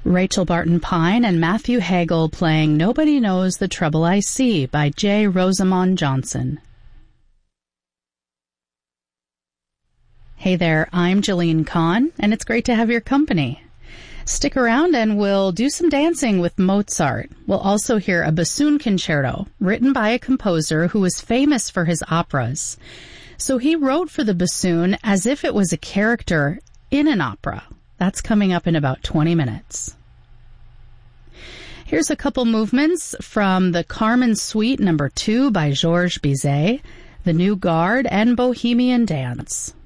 Rachel Barton Pine and Matthew Hagel playing Nobody Knows the Trouble I See by J. Rosamond Johnson. Hey there, I'm Jillian Kahn, and it's great to have your company. Stick around and we'll do some dancing with Mozart. We'll also hear a bassoon concerto written by a composer who was famous for his operas. So he wrote for the bassoon as if it was a character in an opera. That's coming up in about 20 minutes. Here's a couple movements from the Carmen Suite No. 2 by Georges Bizet, the New Guard, and Bohemian Dance.